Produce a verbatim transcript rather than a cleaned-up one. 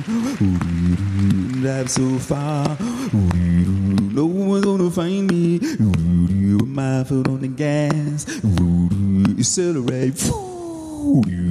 Drive so far, no one's gonna find me. My foot on the gas, accelerate.